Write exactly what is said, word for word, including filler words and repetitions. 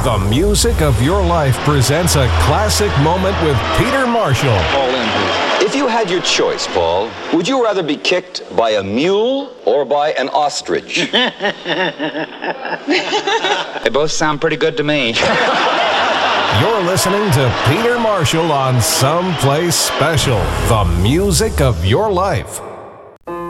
The Music of Your Life presents a classic moment with Peter Marshall. Paul in, please. If you had your choice, Paul, would you rather be kicked by a mule or by an ostrich? They both sound pretty good to me. You're listening to Peter Marshall on Someplace Special, the music of your life.